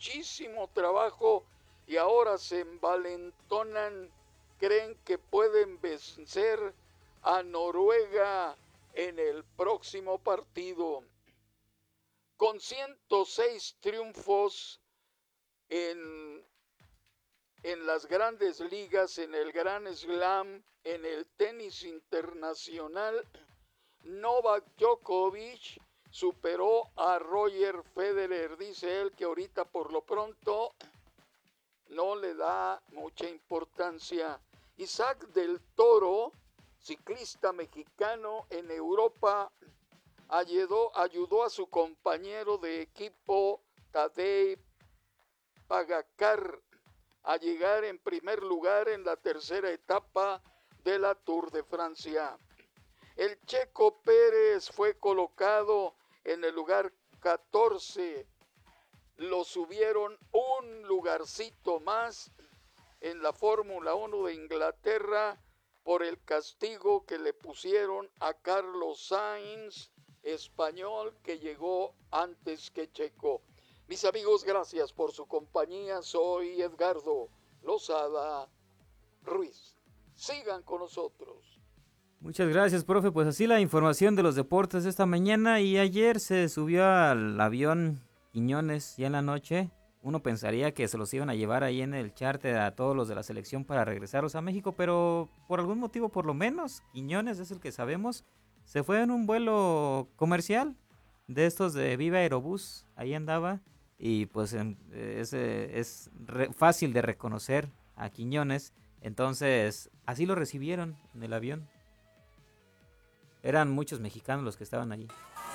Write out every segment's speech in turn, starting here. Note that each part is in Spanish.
muchísimo trabajo y ahora se envalentonan, creen que pueden vencer a Noruega en el próximo partido. Con 106 triunfos en las grandes ligas, en el Grand Slam, en el tenis internacional, Novak Djokovic superó a Roger Federer. Dice él que ahorita por lo pronto no le da mucha importancia. Isaac del Toro, ciclista mexicano en Europa, ayudó a su compañero de equipo Tadej Pogačar a llegar en primer lugar en la tercera etapa de la Tour de Francia. El Checo Pérez fue colocado en el lugar 14. Lo subieron un lugarcito más en la Fórmula 1 de Inglaterra por el castigo que le pusieron a Carlos Sainz, español, que llegó antes que Checo. Mis amigos, gracias por su compañía. Soy Edgardo Lozada Ruiz. Sigan con nosotros. Muchas gracias, profe. Pues así la información de los deportes esta mañana. Y ayer se subió al avión Quiñones ya en la noche. Uno pensaría que se los iban a llevar ahí en el charter a todos los de la selección para regresarlos a México, pero por algún motivo, por lo menos, Quiñones es el que sabemos, se fue en un vuelo comercial de estos de Viva Aerobús. Ahí andaba. Y pues es fácil de reconocer a Quiñones. Entonces, así lo recibieron en el avión. Eran muchos mexicanos los que estaban allí.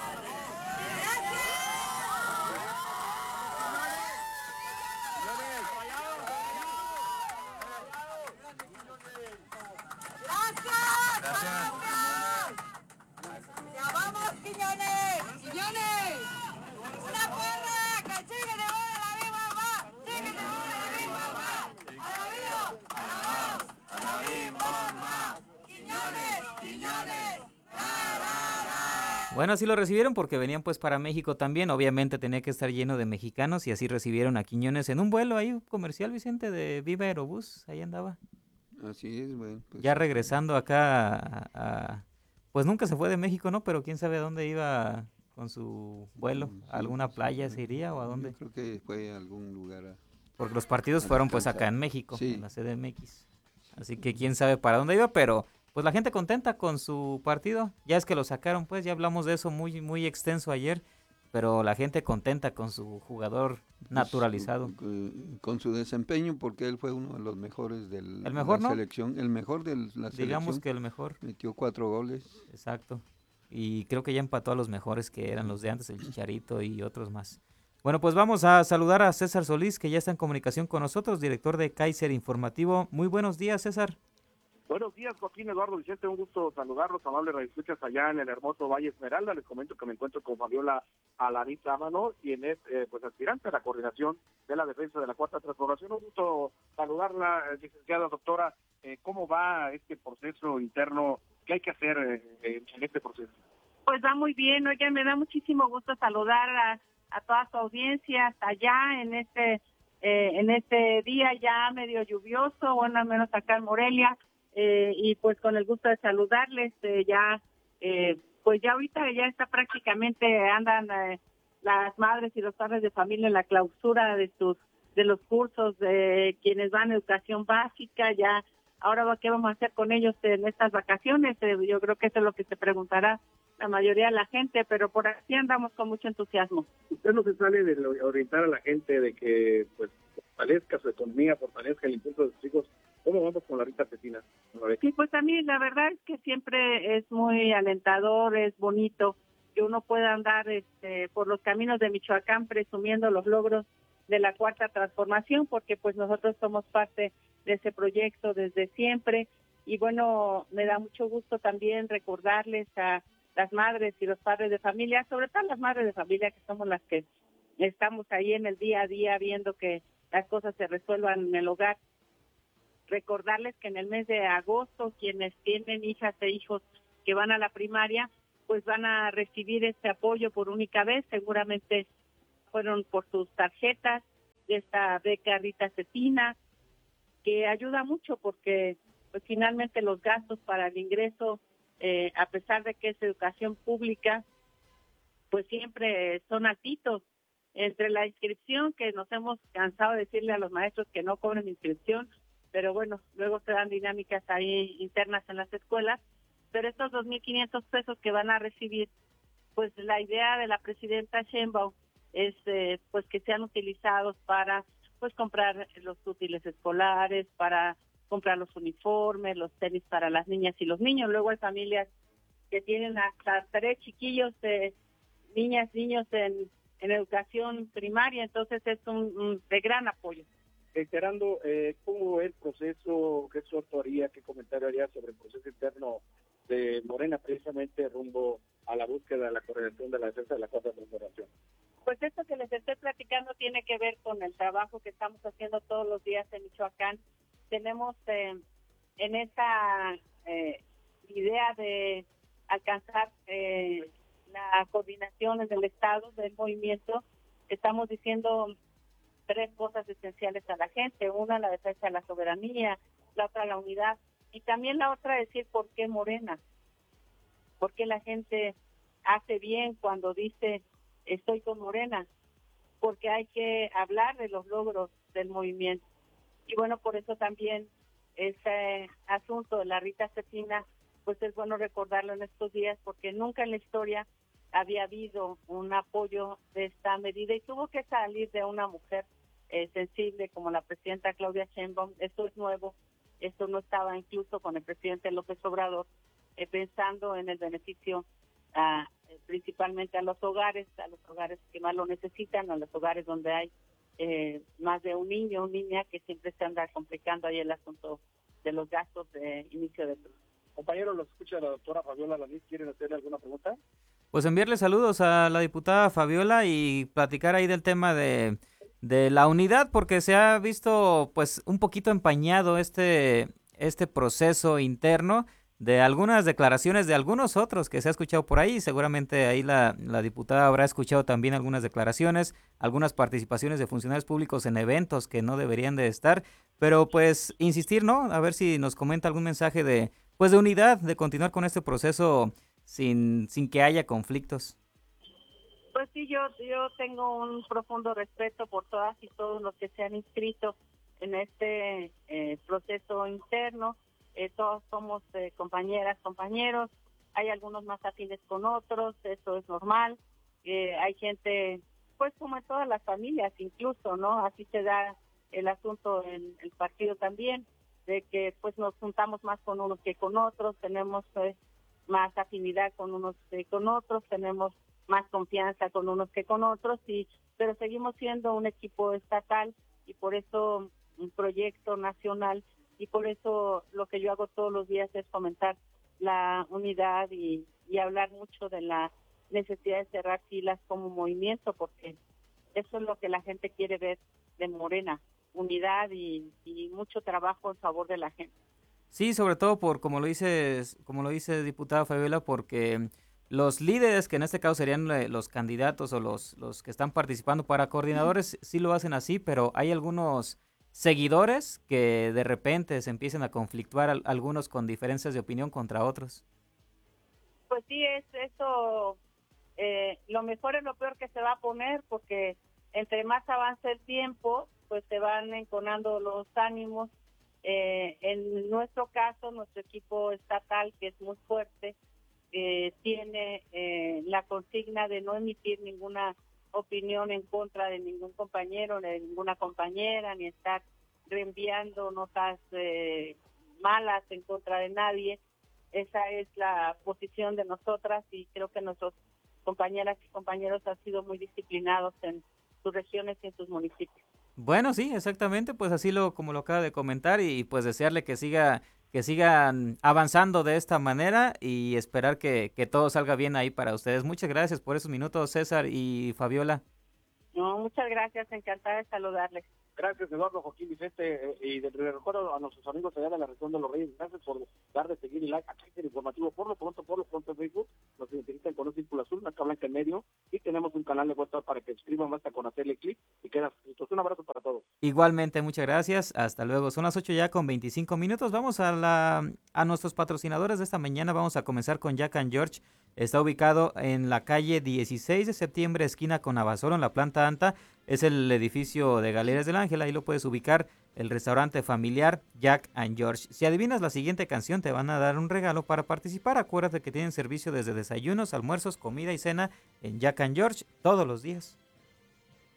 Bueno, así lo recibieron porque venían pues para México también. Obviamente tenía que estar lleno de mexicanos y así recibieron a Quiñones en un vuelo ahí comercial, Vicente, de Viva Aerobús. Ahí andaba. Así es, bueno. Pues, ya regresando acá pues nunca se fue de México, ¿no? Pero quién sabe a dónde iba con su vuelo. sí, ¿A alguna pues, playa se iría o a dónde? Yo creo que fue a algún lugar. Porque los partidos fueron pues acá en México, sí. en la CDMX. Así que quién sabe para dónde iba, pero pues la gente contenta con su partido. Ya es que lo sacaron, pues ya hablamos de eso muy, muy extenso ayer, pero la gente contenta con su jugador naturalizado. Con su desempeño, porque él fue uno de los mejores de la ¿no? selección. El mejor de la selección. Digamos que el mejor. Metió 4 goles. Exacto. Y creo que ya empató a los mejores que eran los de antes, el Chicharito y otros más. Bueno, pues vamos a saludar a César Solís, que ya está en comunicación con nosotros, director de Kaiser Informativo. Muy buenos días, César. Buenos días, Joaquín, Eduardo, Vicente, un gusto saludarlos, amables radioescuchas allá en el hermoso Valle Esmeralda. Les comento que me encuentro con Fabiola Alaní Sámano, quien es pues aspirante a la coordinación de la defensa de la Cuarta Transformación. Un gusto saludarla, licenciada doctora. ¿Cómo va este proceso interno? ¿Qué hay que hacer en este proceso? Pues va muy bien, oye, me da muchísimo gusto saludar a toda su audiencia hasta allá en este día ya medio lluvioso, bueno, al menos acá en Morelia. Y pues con el gusto de saludarles, pues ya ahorita ya está prácticamente andan las madres y los padres de familia en la clausura de los cursos de quienes van a educación básica. Ya ahora qué vamos a hacer con ellos en estas vacaciones. Yo creo que eso es lo que se preguntará la mayoría de la gente, pero por aquí andamos con mucho entusiasmo. Usted no se sale de orientar a la gente de que pues fortalezca su economía, fortalezca el impulso de sus hijos. ¿Cómo vamos con la Rita Cecina? Sí, pues a mí la verdad es que siempre es muy alentador, es bonito que uno pueda andar por los caminos de Michoacán presumiendo los logros de la Cuarta Transformación, porque pues nosotros somos parte de ese proyecto desde siempre. Y bueno, me da mucho gusto también recordarles a las madres y los padres de familia, sobre todo las madres de familia, que somos las que estamos ahí en el día a día viendo que las cosas se resuelvan en el hogar. Recordarles que en el mes de agosto quienes tienen hijas e hijos que van a la primaria pues van a recibir este apoyo por única vez, seguramente fueron por sus tarjetas esta beca Rita Cetina, que ayuda mucho porque pues finalmente los gastos para el ingreso, a pesar de que es educación pública, pues siempre son altitos. Entre la inscripción, que nos hemos cansado de decirle a los maestros que no cobren inscripción, pero bueno, luego se dan dinámicas ahí internas en las escuelas, pero estos 2.500 pesos que van a recibir, pues la idea de la presidenta Sheinbaum es pues que sean utilizados para pues comprar los útiles escolares, para comprar los uniformes, los tenis para las niñas y los niños. Luego hay familias que tienen hasta 3 chiquillos, niñas, niños en educación primaria, entonces es un de gran apoyo. Reiterando, ¿cómo es el proceso? ¿Qué su autoría? ¿Qué comentario haría sobre el proceso interno de Morena precisamente rumbo a la búsqueda de la coordinación de la defensa de la Cuarta Transformación? Pues esto que les estoy platicando tiene que ver con el trabajo que estamos haciendo todos los días en Michoacán. Tenemos en esa idea de alcanzar la coordinación en el Estado del movimiento, estamos diciendo 3 cosas esenciales a la gente. Una, la defensa de la soberanía, la otra, la unidad, y también la otra, decir por qué Morena, por qué la gente hace bien cuando dice estoy con Morena, porque hay que hablar de los logros del movimiento. Y bueno, por eso también ese asunto de la Rita Cetina, pues es bueno recordarlo en estos días, porque nunca en la historia había habido un apoyo de esta medida y tuvo que salir de una mujer sensible como la presidenta Claudia Sheinbaum. Esto es nuevo, esto no estaba incluso con el presidente López Obrador, pensando en el beneficio principalmente a los hogares que más lo necesitan, a los hogares donde hay más de un niño o niña, que siempre se anda complicando ahí el asunto de los gastos de inicio de curso. Compañero, los escucha la doctora Fabiola Lanís. ¿Quieren hacerle alguna pregunta? Pues enviarle saludos a la diputada Fabiola y platicar ahí del tema de la unidad, porque se ha visto pues un poquito empañado este proceso interno de algunas declaraciones de algunos otros que se ha escuchado por ahí. Seguramente ahí la diputada habrá escuchado también algunas declaraciones, algunas participaciones de funcionarios públicos en eventos que no deberían de estar, pero pues insistir, ¿no? A ver si nos comenta algún mensaje de unidad, de continuar con este proceso sin que haya conflictos. Pues sí, yo tengo un profundo respeto por todas y todos los que se han inscrito en este proceso interno. Todos somos compañeras, compañeros, hay algunos más afines con otros, eso es normal. Hay gente, pues como en todas las familias incluso, ¿no? Así se da el asunto en el partido también, de que pues nos juntamos más con unos que con otros, tenemos más afinidad con unos que con otros, tenemos más confianza con unos que con otros, pero seguimos siendo un equipo estatal y por eso un proyecto nacional, y por eso lo que yo hago todos los días es fomentar la unidad y hablar mucho de la necesidad de cerrar filas como movimiento, porque eso es lo que la gente quiere ver de Morena, unidad y mucho trabajo en favor de la gente. Sí, sobre todo por, como lo dice diputada Fabiola, porque los líderes, que en este caso serían los candidatos o los que están participando para coordinadores, sí lo hacen así, pero hay algunos seguidores que de repente se empiezan a conflictuar, algunos con diferencias de opinión contra otros. Pues sí, es eso, lo mejor es lo peor que se va a poner, porque entre más avance el tiempo, pues se van enconando los ánimos. En nuestro caso, nuestro equipo estatal, que es muy fuerte, tiene la consigna de no emitir ninguna opinión en contra de ningún compañero, ni de ninguna compañera, ni estar reenviando notas malas en contra de nadie. Esa es la posición de nosotras y creo que nuestros compañeras y compañeros han sido muy disciplinados en sus regiones y en sus municipios. Bueno, sí, exactamente, pues así como lo acaba de comentar, y pues desearle que sigan avanzando de esta manera y esperar que todo salga bien ahí para ustedes. Muchas gracias por esos minutos, César y Fabiola. No, muchas gracias, encantada de saludarles. Gracias, Eduardo, Joaquín, Vicente, y les recuerdo a nuestros amigos allá de la región de Los Reyes, gracias por dar de seguir y like a Carácter Informativo. Por lo pronto en Facebook, nos identifican con un círculo azul, una tabla en medio, y tenemos un canal de WhatsApp para que escriban, basta con hacerle clic y queda. Un abrazo para Igualmente, muchas gracias. Hasta luego. Son las 8 ya con 25 minutos. Vamos a nuestros patrocinadores de esta mañana. Vamos a comenzar con Jack and George. Está ubicado en la calle 16 de septiembre, esquina con Abasolo, en la planta alta. Es el edificio de Galerías del Ángel. Ahí lo puedes ubicar. El restaurante familiar Jack and George. Si adivinas la siguiente canción, te van a dar un regalo para participar. Acuérdate que tienen servicio desde desayunos, almuerzos, comida y cena en Jack and George todos los días.